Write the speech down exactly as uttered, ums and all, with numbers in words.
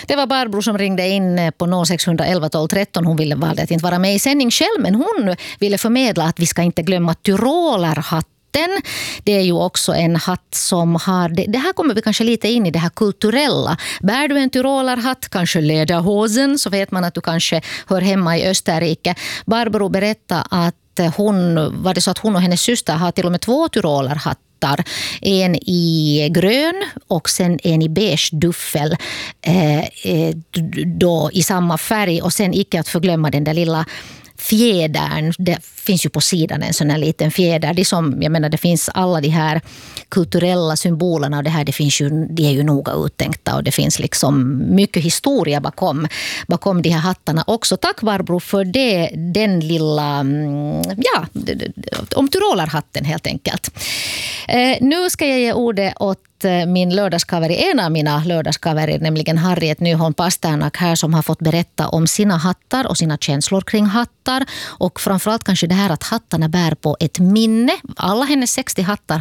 Det var Barbro som ringde in på noll sex ett ett tolv tretton. Hon ville valde att inte vara med i sändning själv, men hon ville förmedla att vi ska inte glömma tyrolerhatt. Det är ju också en hatt som har, det, det här kommer vi kanske lite in i det här kulturella. Bär du en tyrolerhatt, kanske lederhosen, så vet man att du kanske hör hemma i Österrike. Barbro berättade att hon, var det så att hon och hennes syster har till och med två tyrolerhattar. En i grön och sen en i beige duffel eh, då i samma färg, och sen icke att förglömma den där lilla fjädern. Det finns ju på sidan en sån här liten fjäder. Det, som, jag menar, det finns alla de här kulturella symbolerna och det här, det finns ju, de är ju noga uttänkta och det finns liksom mycket historia bakom, bakom de här hattarna också. Tack Barbro för det, den lilla, ja, om tyrolerhatten helt enkelt. Eh, nu ska jag ge ordet åt min lördagskaveri, en av mina lördagskaverer, nämligen Harriet Nyholm Pasternak här, som har fått berätta om sina hattar och sina känslor kring hattar, och framförallt kanske det här att hattarna bär på ett minne. Alla hennes sextio hattar